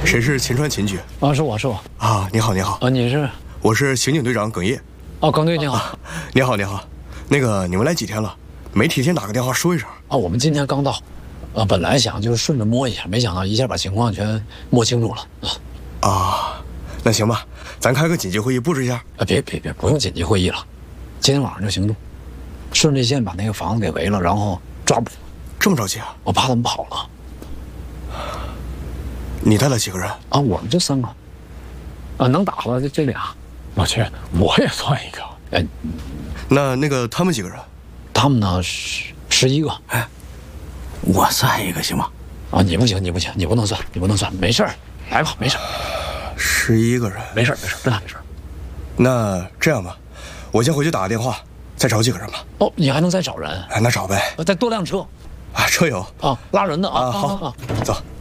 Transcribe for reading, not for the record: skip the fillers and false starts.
谁是秦川秦局？ 啊，是我啊，你好，你好。 啊，你是？ 我是刑警队长耿烨。 哦，耿队你好。 你好，你好。那个你们来几天了？没提前打个电话说一声。 啊，我们今天刚到。本来想就是顺着摸一下，没想到一下把情况全摸清楚了。 啊，那行吧，咱开个紧急会议布置一下。 别，不用紧急会议了，今天晚上就行动，顺这线把那个房子给围了，然后抓捕。 这么着急啊？ 我怕他们跑了。 你带了几个人？ 啊，我们就3个。啊，能打的这俩。 老秦，我也算一个。 哎， 那个他们几个人？ 他们呢11个。 哎，我算一个行吗？ 啊，你不行，你不能算，没事儿，来吧，没事儿。 11个人， 没事儿，真的没事儿。 那这样吧，我先回去打个电话，再找几个人吧。 哦，你还能再找人？ 哎，那找呗。 再多辆车。 啊，车有。 啊，拉人的啊。 好，走。